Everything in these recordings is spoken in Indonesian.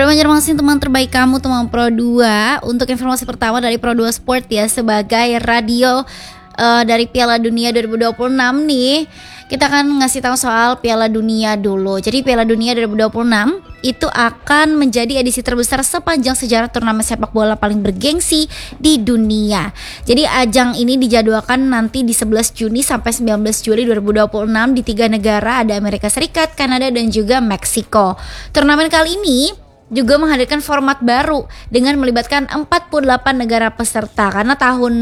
Banjarmasin, teman terbaik kamu, teman Pro 2. Untuk informasi pertama dari Pro 2 Sport ya, sebagai radio dari Piala Dunia 2026 nih, kita akan ngasih tahu soal Piala Dunia dulu. Jadi Piala Dunia 2026 itu akan menjadi edisi terbesar sepanjang sejarah turnamen sepak bola paling bergengsi di dunia. Jadi ajang ini dijadwalkan nanti di 11 Juni sampai 19 Juli 2026 di 3 negara, ada Amerika Serikat, Kanada, dan juga Meksiko. Turnamen kali ini juga menghadirkan format baru dengan melibatkan 48 negara peserta, karena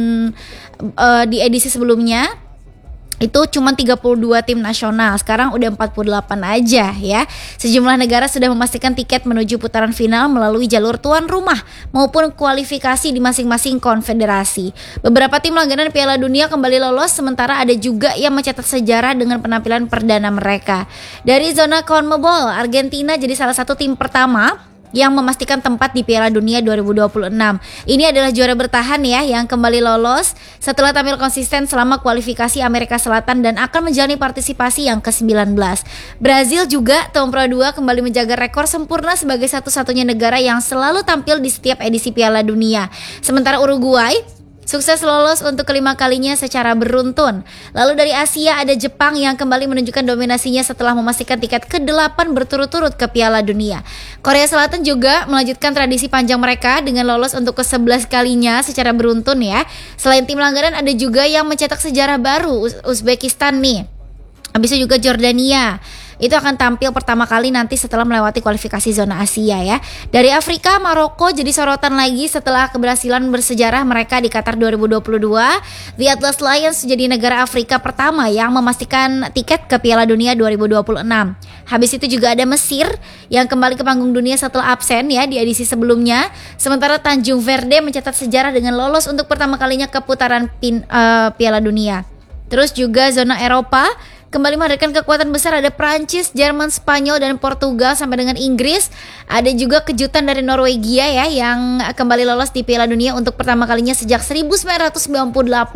di edisi sebelumnya itu cuma 32 tim nasional, sekarang udah 48 aja ya. Sejumlah negara sudah memastikan tiket menuju putaran final melalui jalur tuan rumah maupun kualifikasi di masing-masing konfederasi. Beberapa tim langganan Piala Dunia kembali lolos, sementara ada juga yang mencatat sejarah dengan penampilan perdana mereka. Dari zona CONMEBOL, Argentina jadi salah satu tim pertama yang memastikan tempat di Piala Dunia 2026. Ini adalah juara bertahan ya yang kembali lolos setelah tampil konsisten selama kualifikasi Amerika Selatan dan akan menjalani partisipasi yang ke-19. Brazil juga tahun Pro 2 kembali menjaga rekor sempurna sebagai satu-satunya negara yang selalu tampil di setiap edisi Piala Dunia. Sementara Uruguay sukses lolos untuk kelima kalinya secara beruntun. Lalu dari Asia ada Jepang yang kembali menunjukkan dominasinya setelah memastikan tiket ke-8 berturut-turut ke Piala Dunia. Korea Selatan juga melanjutkan tradisi panjang mereka dengan lolos untuk ke-11 kalinya secara beruntun ya. Selain tim langganan ada juga yang mencetak sejarah baru, Uzbekistan nih. Habis itu juga Jordania. Itu akan tampil pertama kali nanti setelah melewati kualifikasi zona Asia ya. Dari Afrika, Maroko jadi sorotan lagi setelah keberhasilan bersejarah mereka di Qatar 2022. The Atlas Lions jadi negara Afrika pertama yang memastikan tiket ke Piala Dunia 2026. Habis itu juga ada Mesir yang kembali ke panggung dunia setelah absen ya di edisi sebelumnya. Sementara Tanjung Verde mencatat sejarah dengan lolos untuk pertama kalinya ke putaran Piala Dunia. Terus juga zona Eropa kembali menghadirkan kekuatan besar, ada Prancis, Jerman, Spanyol, dan Portugal sampai dengan Inggris. Ada juga kejutan dari Norwegia ya yang kembali lolos di Piala Dunia untuk pertama kalinya sejak 1998.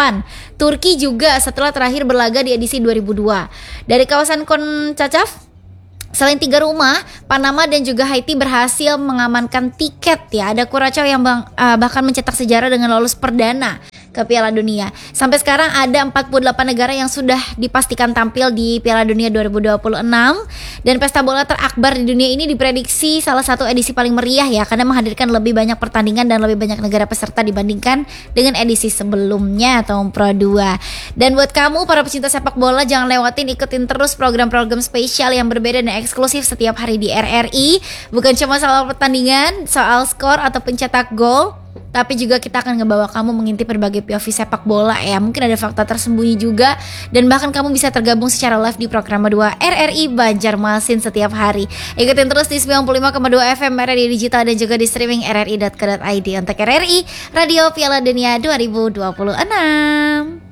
Turki juga setelah terakhir berlaga di edisi 2002. Dari kawasan CONCACAF, selain 3 rumah, Panama dan juga Haiti berhasil mengamankan tiket ya. Ada Curaçao yang bahkan mencetak sejarah dengan lolos perdana ke Piala Dunia. Sampai sekarang ada 48 negara yang sudah dipastikan tampil di Piala Dunia 2026. Dan pesta bola terakbar di dunia ini diprediksi salah satu edisi paling meriah ya, karena menghadirkan lebih banyak pertandingan dan lebih banyak negara peserta dibandingkan dengan edisi sebelumnya tahun Pro 2. Dan buat kamu para pecinta sepak bola, jangan ikutin terus program-program spesial yang berbeda dan eksklusif setiap hari di RRI. Bukan cuma soal pertandingan, soal skor atau pencetak gol, tapi juga kita akan ngebawa kamu mengintip berbagai POV sepak bola ya. Mungkin ada fakta tersembunyi juga, dan bahkan kamu bisa tergabung secara live di program 2 RRI Banjarmasin setiap hari. Ikutin terus di 95,2 FM RRI Digital dan juga di streaming rri.co.id. Untuk RRI Radio Piala Dunia 2026.